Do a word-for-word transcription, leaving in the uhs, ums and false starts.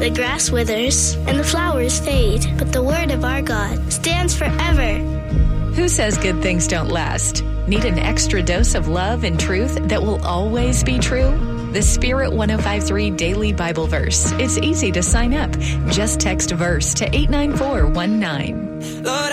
The grass withers and the flowers fade, but the word of our God stands forever. Who says good things don't last? Need an extra dose of love and truth that will always be true? The Spirit one oh five point three Daily Bible Verse. It's easy to sign up. Just text VERSE to eight nine four one nine. Lord,